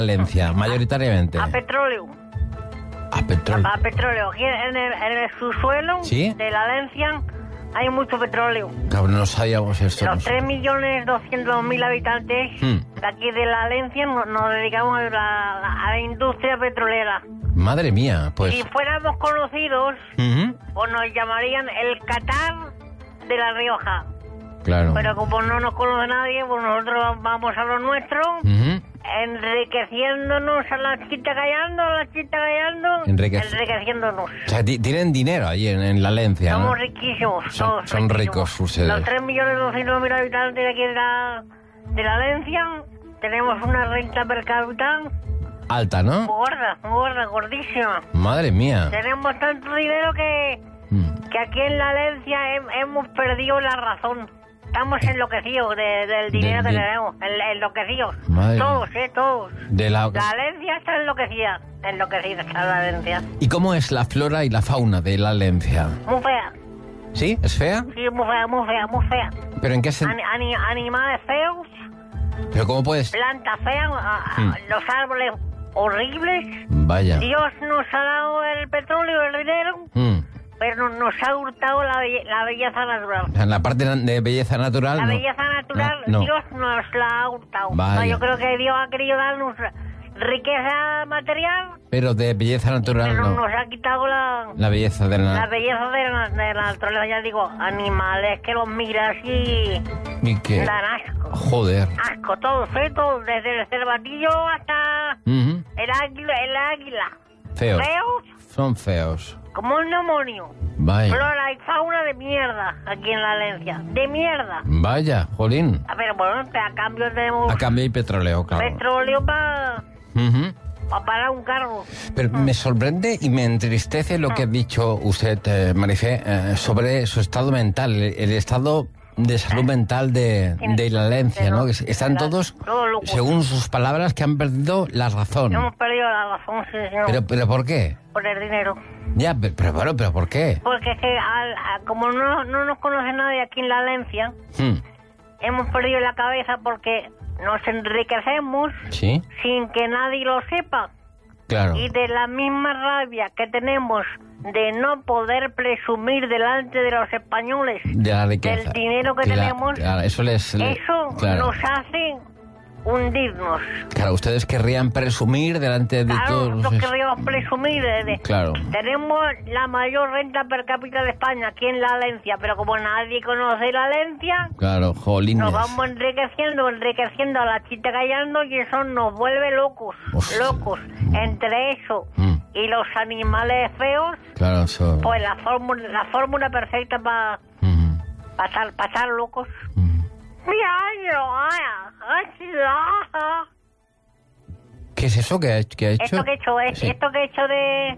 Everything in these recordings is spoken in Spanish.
Valencia, mayoritariamente? A petróleo. A petróleo. A petróleo. Aquí en el subsuelo ¿Sí? de la Valencia hay mucho petróleo. Cabrón, no sabíamos esto. Los 3.200.000 habitantes de aquí de la Valencia nos dedicamos a la industria petrolera. Madre mía, pues... Si fuéramos conocidos, pues nos llamarían el Qatar de La Rioja. Claro. Pero como no nos conoce nadie, pues nosotros vamos a lo nuestro, enriqueciéndonos a la chita callando, enriqueciéndonos. O sea, tienen dinero allí en la Valencia, Somos ¿no? riquísimos. Son ricos ustedes. Los 3.200.000 habitantes de aquí de la Valencia tenemos una renta per cápita Alta, ¿no? muy gorda, gordísima. Madre mía. Tenemos tanto dinero que aquí en la Valencia hemos perdido la razón. Estamos enloquecidos del dinero que tenemos. Enloquecidos. Todos. La Valencia está enloquecida está la Valencia. ¿Y cómo es la flora y la fauna de la Valencia? Muy fea. ¿Sí? ¿Es fea? Sí, muy fea. ¿Pero en qué sentido? Animales feos, ¿Pero cómo puedes...? plantas feas, los árboles horribles. Vaya. Dios nos ha dado el petróleo, el dinero, pero nos ha hurtado la belleza natural. En la parte de belleza natural... La no. belleza natural, No. Dios nos la ha hurtado. Vaya. Yo creo que Dios ha querido darnos riqueza material, Pero de belleza natural pero no. nos ha quitado La belleza de la belleza de la naturaleza. Ya digo, animales que los miras y ¿Y qué? dan asco. Joder. Asco, todo, desde el cervatillo hasta Ujú. el águila. Feos. Feos Son feos. como un demonio. Vaya. Flora y fauna de mierda aquí en la Valencia. De mierda. Vaya, jolín. Pero bueno, a cambio tenemos A cambio hay petróleo, claro. petróleo para Ujú. parar un carro. Pero me sorprende y me entristece lo que ha dicho usted, Marifé, sobre su estado mental, el estado de salud mental de la Valencia, ¿no? Que están todos, locos. según sus palabras, que han perdido la razón. Hemos perdido la razón, sí, señor. ¿Pero por qué? Por el dinero. Ya, pero ¿por qué? Porque es que como no nos conoce nadie aquí en la Valencia, hemos perdido la cabeza porque nos enriquecemos ¿Sí? sin que nadie lo sepa. Claro. Y de la misma rabia que tenemos de no poder presumir delante de los españoles De la riqueza. del dinero que tenemos, Claro, eso claro. nos hace hundirnos. Claro, ustedes querrían presumir delante de Claro, todos nosotros los... querríamos presumir Claro. Tenemos la mayor renta per cápita de España aquí en la Valencia, pero como nadie conoce la Valencia, Claro, jolines. nos vamos enriqueciendo a la chita callando y eso nos vuelve locos. Hostia. Locos. Entre eso y los animales feos, Claro, eso... pues la fórmula perfecta para estar locos. ¿Qué es eso que ha hecho? Esto que he hecho es, Sí. esto que he hecho de...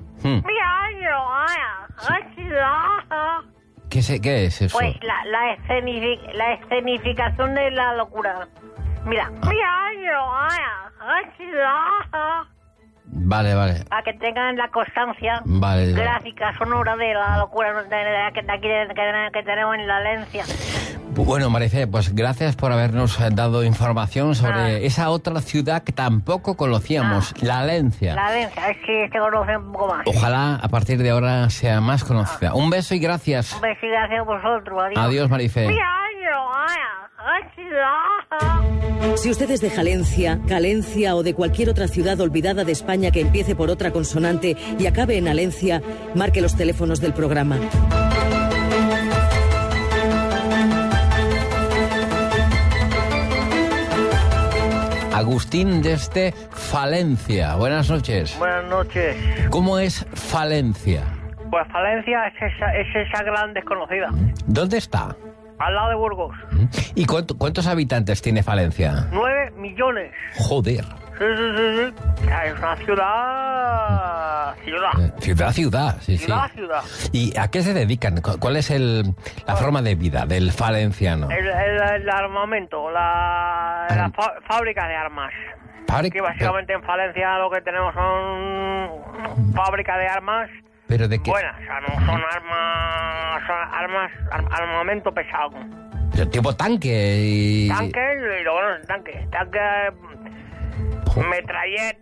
¿Qué es eso? Pues la escenificación de la locura. Mira. Vale. Para que tengan la constancia Vale. gráfica, sonora de la locura que tenemos en la Valencia. Bueno, Marifé, pues gracias por habernos dado información sobre esa otra ciudad que tampoco conocíamos, la Valencia. La Valencia, es que se conoce un poco más. Ojalá a partir de ahora sea más conocida. Un beso y gracias. Un beso y gracias a vosotros. Adiós, Marifé. Si usted es de Jalencia, Calencia o de cualquier otra ciudad olvidada de España que empiece por otra consonante y acabe en Alencia, marque los teléfonos del programa. Agustín desde Falencia. Buenas noches. Buenas noches. ¿Cómo es Falencia? Pues Falencia es esa gran desconocida. ¿Dónde está? Al lado de Burgos. ¿Y cuántos habitantes tiene Falencia? 9 millones. Joder. Sí. Es una ciudad. Ciudad, sí. Ciudad. ¿Y a qué se dedican? ¿Cuál es la forma de vida del valenciano? El armamento, la fábrica de armas. Que básicamente en Falencia lo que tenemos son fábricas de armas. ¿Pero de qué? Buenas, o sea, no son armas, armamento pesado. Pero tipo tanque y... Tanques y lo bueno es tanque. Metralleta.